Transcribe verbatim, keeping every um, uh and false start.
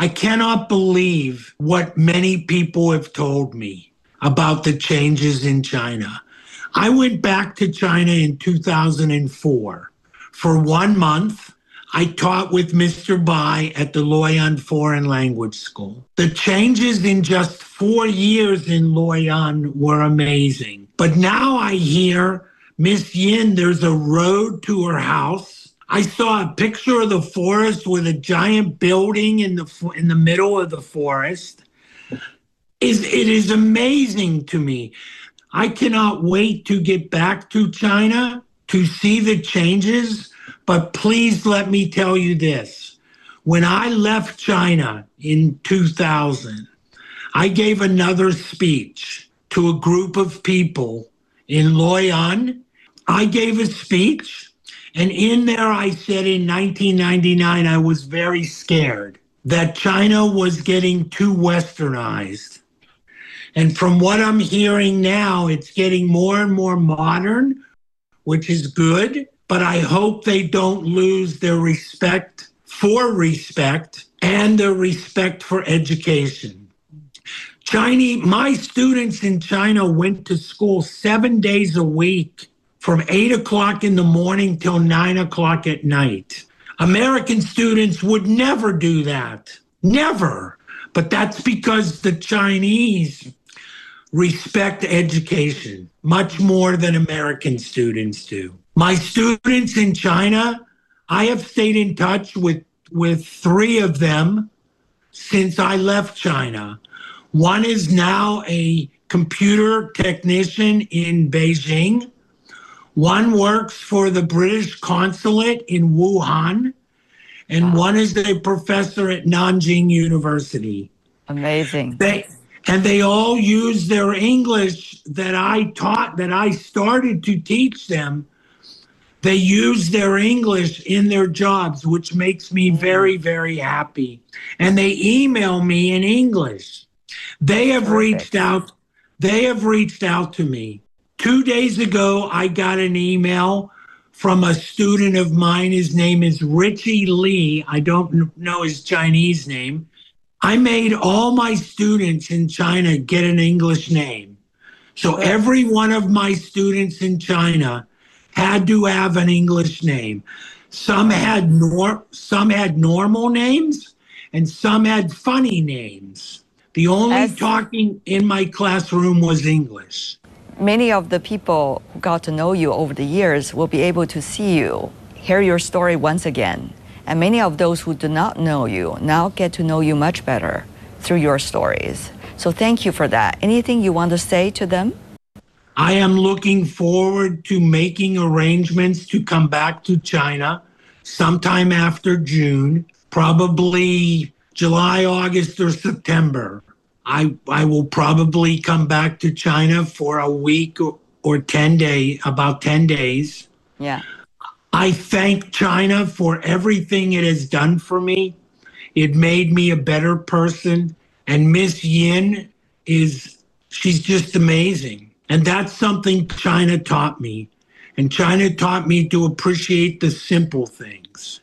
I cannot believe what many people have told me about the changes in China. I went back to China in two thousand four. For one month, I taught with Mister Bai at the Luoyang Foreign Language School. The changes in just four years in Luoyang were amazing. But now I hear Miss Yin, there's a road to her house. I saw a picture of the forest with a giant building in the in the middle of the forest. Is it is amazing to me. I cannot wait to get back to China to see the changes, but please let me tell you this. When I left China in two thousand, I gave another speech to a group of people in Luoyang. I gave a speech. And in there, I said in nineteen ninety-nine, I was very scared that China was getting too westernized. And from what I'm hearing now, it's getting more and more modern, which is good. But I hope they don't lose their respect for respect and their respect for education. Chinese, my students in China went to school seven days a week, from eight o'clock in the morning till nine o'clock at night. American students would never do that. Never. But that's because the Chinese respect education much more than American students do. My students in China, I have stayed in touch with, with three of them since I left China. One is now a computer technician in Beijing. One works for the British consulate in Wuhan, and one is a professor at Nanjing University. Amazing. They, and they all use their English that I taught, that I started to teach them. They use their English in their jobs, which makes me very, very happy. And they email me in English. They have Perfect. reached out. They have reached out to me. Two days ago, I got an email from a student of mine. His name is Richie Lee. I don't know his Chinese name. I made all my students in China get an English name. So every one of my students in China had to have an English name. Some had nor- some had normal names, and some had funny names. The only As- talking in my classroom was English. Many of the people who got to know you over the years will be able to see you, hear your story once again. And many of those who do not know you now get to know you much better through your stories. So thank you for that. Anything you want to say to them? I am looking forward to making arrangements to come back to China sometime after June, probably July, August, or September. I, I will probably come back to China for a week or, or ten days, about ten days. Yeah. I thank China for everything it has done for me. It made me a better person. And Miss Yin is, she's just amazing. And that's something China taught me. And China taught me to appreciate the simple things.